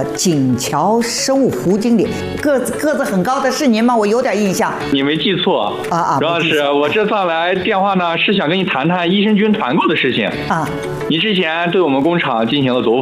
锦桥生物胡经理，个子很高的是您吗？我有点印象。 你没记错啊！ 主要是我这次来电话呢，是想跟你谈谈益生菌团购的事情啊。你之前对我们工厂进行了走